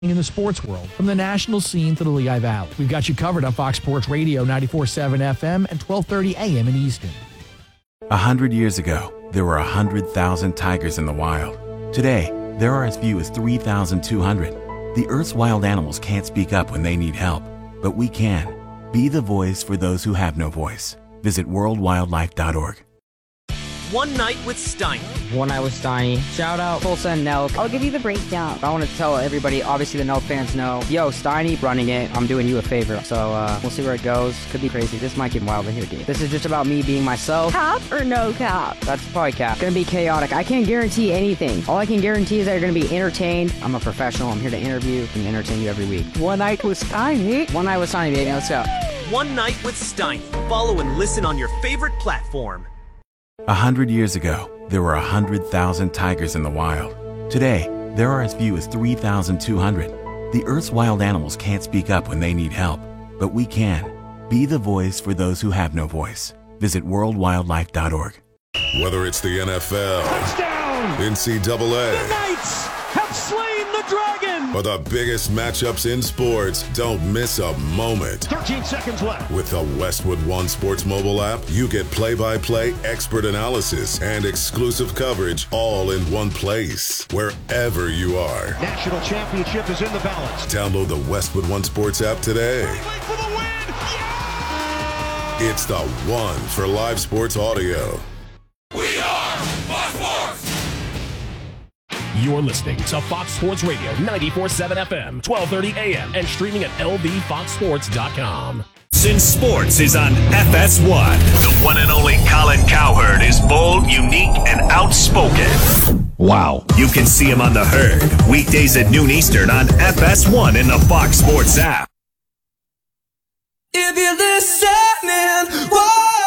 in the sports world, from the national scene to the Lehigh Valley. We've got you covered on Fox Sports Radio 94.7 FM and 1230 AM in Easton. 100 years ago, there were 100,000 tigers in the wild. Today, there are as few as 3,200. The Earth's wild animals can't speak up when they need help, but we can. Be the voice for those who have no voice. Visit worldwildlife.org. One Night with Steiny. One Night with Steiny. Shout out Tulsa and Nelk. I'll give you the breakdown. I want to tell everybody, obviously the Nelk fans know, yo, Steiny running it, I'm doing you a favor. So we'll see where it goes. Could be crazy. This might get wild in here, dude. This is just about me being myself. Cap or no cap? That's probably cap. Gonna be chaotic. I can't guarantee anything. All I can guarantee is that you're gonna be entertained. I'm a professional. I'm here to interview and entertain you every week. One Night with Steiny. One Night with Steiny, baby. Let's go. One Night with Steiny. Follow and listen on your favorite platform. 100 years ago, there were 100,000 tigers in the wild. Today, there are as few as 3,200. The Earth's wild animals can't speak up when they need help, but we can. Be the voice for those who have no voice. Visit worldwildlife.org. Whether it's the NFL, touchdown, NCAA, the Knights have slain the dragon, or the biggest matchups in sports, don't miss a moment. 13 seconds left. With the Westwood One Sports mobile app, you get play-by-play expert analysis and exclusive coverage all in one place, wherever you are. National championship is in the balance. Download the Westwood One Sports app today. For the win! Yeah! It's the one for live sports audio. We are Fox Sports! You're listening to Fox Sports Radio 94.7 FM, 1230 AM, and streaming at lvfoxsports.com. Since sports is on FS1, the one and only Colin Cowherd is bold, unique, and outspoken. Wow. You can see him on The Herd, weekdays at noon Eastern on FS1 in the Fox Sports app. If you're listening, whoa!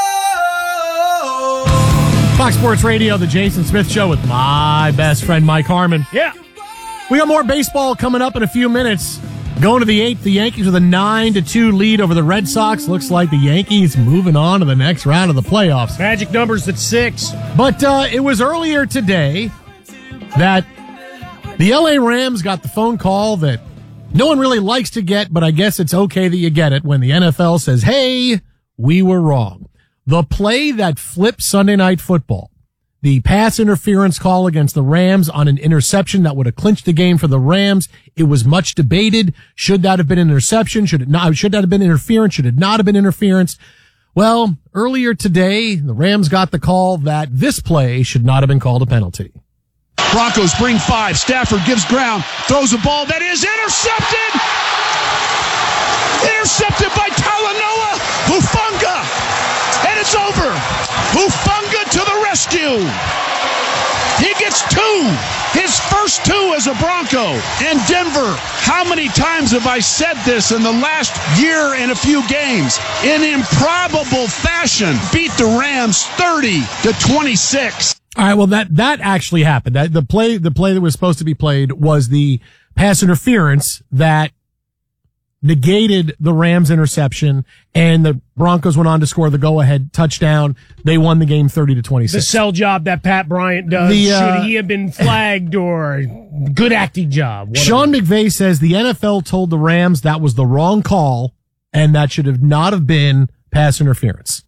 Fox Sports Radio, the Jason Smith Show with my best friend Mike Harmon. Yeah. We got more baseball coming up in a few minutes. Going to the 8th, the Yankees with a 9-2 lead over the Red Sox. Looks like the Yankees moving on to the next round of the playoffs. Magic numbers at 6. But it was earlier today that the LA Rams got the phone call that no one really likes to get, but I guess it's okay that you get it when the NFL says, hey, we were wrong. The play that flipped Sunday Night Football, the pass interference call against the Rams on an interception that would have clinched the game for the Rams. It was much debated. Should that have been an interception? Should that have been interference? Should it not have been interference? Well, earlier today, the Rams got the call that this play should not have been called a penalty. Broncos bring 5. Stafford gives ground, throws a ball that is intercepted. Intercepted by Talanoa Hufanga. And it's over. Hufanga to the rescue. He gets 2. His first 2 as a Bronco. And Denver, how many times have I said this in the last year and a few games? In improbable fashion, beat the Rams 30-26. All right, well, that actually happened. The play that was supposed to be played was the pass interference that negated the Rams interception, and the Broncos went on to score the go-ahead touchdown. They won the game 30-26. The sell job that Pat Bryant does, should he have been flagged, or good acting job? Whatever. Sean McVay says the NFL told the Rams that was the wrong call, and that should have not have been pass interference.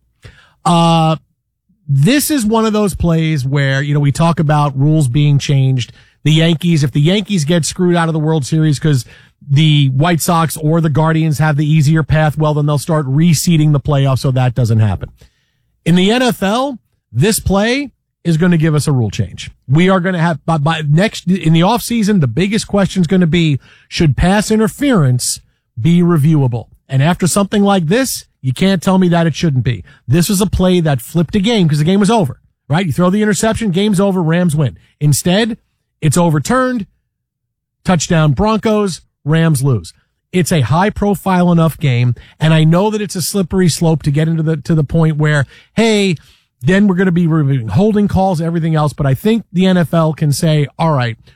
This is one of those plays where, we talk about rules being changed. If the Yankees get screwed out of the World Series because the White Sox or the Guardians have the easier path, well, then they'll start reseeding the playoffs so that doesn't happen. In the NFL, this play is going to give us a rule change. We are going to have, by next, in the offseason, the biggest question is going to be, should pass interference be reviewable? And after something like this, you can't tell me that it shouldn't be. This was a play that flipped a game because the game was over, right? You throw the interception, game's over, Rams win. Instead, it's overturned, touchdown Broncos, Rams lose. It's a high profile enough game, and I know that it's a slippery slope to get into to the point where, hey, then we're going to be reviewing holding calls, everything else, but I think the NFL can say, all right,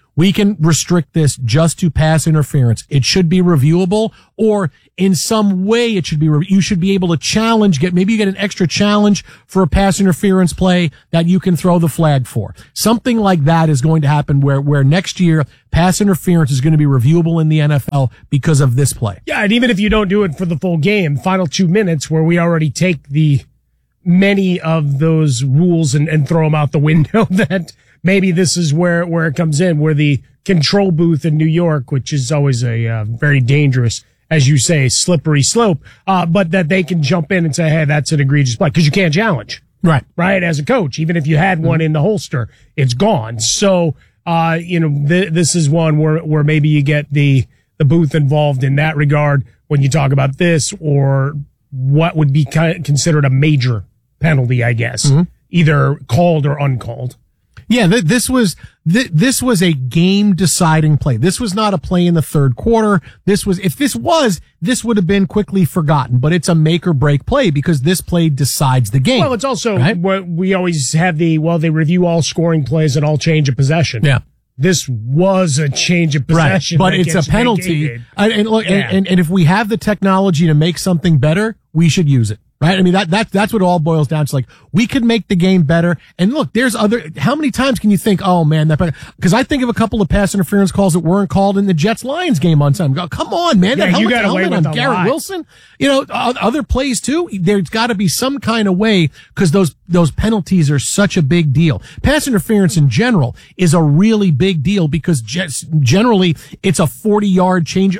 we can restrict this just to pass interference. It should be reviewable, or in some way it should be, you should be able to challenge, maybe you get an extra challenge for a pass interference play that you can throw the flag for. Something like that is going to happen where next year pass interference is going to be reviewable in the NFL because of this play. Yeah, and even if you don't do it for the full game, final 2 minutes where we already take many of those rules and throw them out the window, that maybe this is where it comes in, where the control booth in New York, which is always a very dangerous, as you say, slippery slope, but that they can jump in and say, hey, that's an egregious play, because you can't challenge. Right. Right, as a coach. Even if you had one in the holster, it's gone. So, this is one where maybe you get the booth involved in that regard when you talk about this, or what would be considered a major penalty, I guess, either called or uncalled. Yeah, this was a game deciding play. This was not a play in the third quarter. This would have been quickly forgotten, but it's a make or break play because this play decides the game. Well, it's also what we always have they review all scoring plays and all change of possession. Yeah. This was a change of possession. Right, but it's a penalty. And look, and if we have the technology to make something better, we should use it. Right? I mean, that's what it all boils down to. Like, we could make the game better. And look, how many times can you think, oh man, because I think of a couple of pass interference calls that weren't called in the Jets-Lions game on time. Come on, man. Yeah, that you got away with on Garrett Wilson. Other plays too. There's got to be some kind of way, because those penalties are such a big deal. Pass interference in general is a really big deal because generally it's a 40-yard change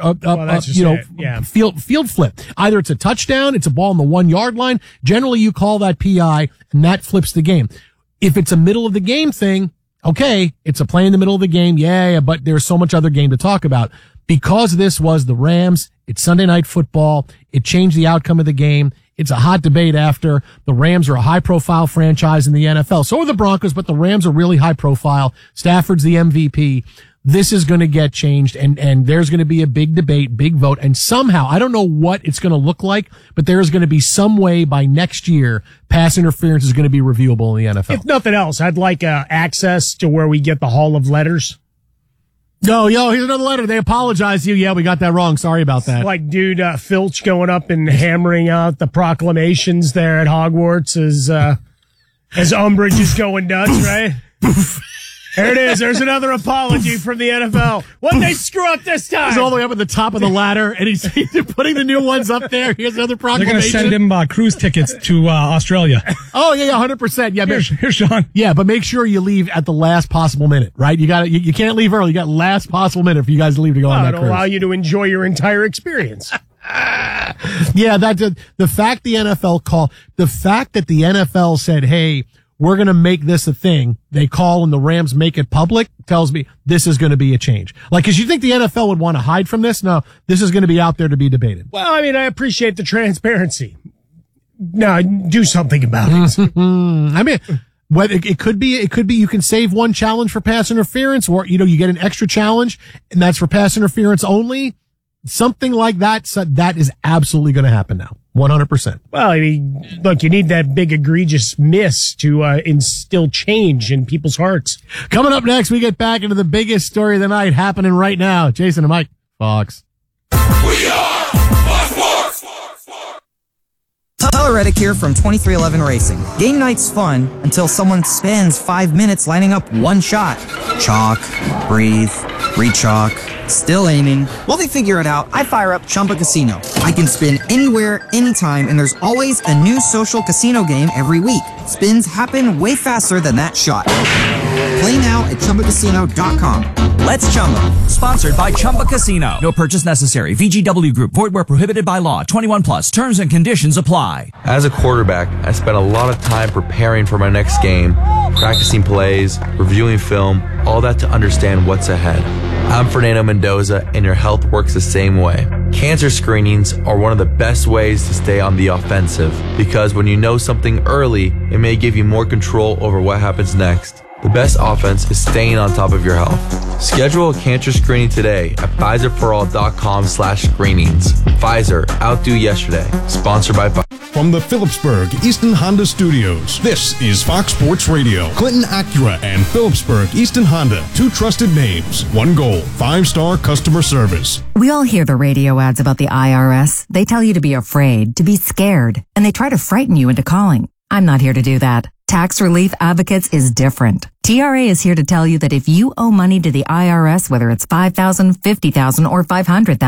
field flip. Either it's a touchdown, it's a ball on the 1 yard line. Generally, you call that PI, and that flips the game. If it's a middle of the game thing, okay, it's a play in the middle of the game. Yeah, but there's so much other game to talk about. Because this was the Rams, it's Sunday Night Football. It changed the outcome of the game. It's a hot debate after. The Rams are a high-profile franchise in the NFL. So are the Broncos, but the Rams are really high-profile. Stafford's the MVP. This is going to get changed, and there's going to be a big debate, big vote, and somehow, I don't know what it's going to look like, but there is going to be some way by next year pass interference is going to be reviewable in the NFL. If nothing else, I'd like access to where we get the Hall of Letters. No, here's another letter. They apologize to you. Yeah, we got that wrong. Sorry about that. Like, Filch going up and hammering out the proclamations there at Hogwarts as Umbridge is going nuts, right? There it is. There's another apology from the NFL. What'd they screw up this time? He's all the way up at the top of the ladder, and he's putting the new ones up there. Here's another proclamation. They're going to send him cruise tickets to Australia. Oh, yeah, 100%. Yeah, here's Sean. Yeah, but make sure you leave at the last possible minute, right? You can't leave early. You got last possible minute for you guys to leave to go on that cruise. It'll allow you to enjoy your entire experience. Yeah, the fact the fact that the NFL said, hey, we're going to make this a thing, they call and the Rams make it public, tells me this is going to be a change. Like, because you think the NFL would want to hide from this? No, this is going to be out there to be debated. Well, I mean, I appreciate the transparency. No, do something about it. I mean, whether it could be you can save one challenge for pass interference, or, you get an extra challenge and that's for pass interference only. Something like that. So that is absolutely going to happen now. 100%. Well, I mean, look, you need that big egregious miss to instill change in people's hearts. Coming up next, we get back into the biggest story of the night happening right now. Jason and Mike, Fox. We are Fox Sports. Tyler Reddick here from 2311 Racing. Game night's fun until someone spends 5 minutes lining up one shot. Chalk, breathe, re-chalk, still aiming. While they figure it out, I fire up Chumba Casino. I can spin anywhere, anytime, and there's always a new social casino game every week. Spins happen way faster than that shot. Play now at ChumbaCasino.com. Let's Chumba. Sponsored by Chumba Casino. No purchase necessary. VGW Group. Void where prohibited by law. 21 plus. Terms and conditions apply. As a quarterback, I spent a lot of time preparing for my next game, practicing plays, reviewing film, all that to understand what's ahead. I'm Fernando Mendoza, and your health works the same way. Cancer screenings are one of the best ways to stay on the offensive, because when you know something early, it may give you more control over what happens next. The best offense is staying on top of your health. Schedule a cancer screening today at PfizerForAll.com/screenings. Pfizer, outdo yesterday. Sponsored by Pfizer. from the Phillipsburg Easton Honda Studios. This is Fox Sports Radio. Clinton Acura and Phillipsburg Easton Honda. 2 trusted names. One goal. 5-star customer service. We all hear the radio ads about the IRS. They tell you to be afraid, to be scared, and they try to frighten you into calling. I'm not here to do that. Tax Relief Advocates is different. TRA is here to tell you that if you owe money to the IRS, whether it's $5,000, $50,000, or $500,000,